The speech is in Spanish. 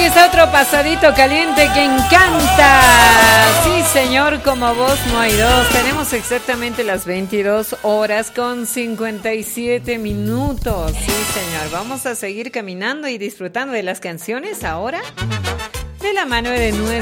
es otro pasadito caliente que encanta. Sí, señor, como vos no hay dos. Tenemos exactamente las 22 horas con 57 minutos. Sí, señor. Vamos a seguir caminando y disfrutando de las canciones ahora de la mano de nuestro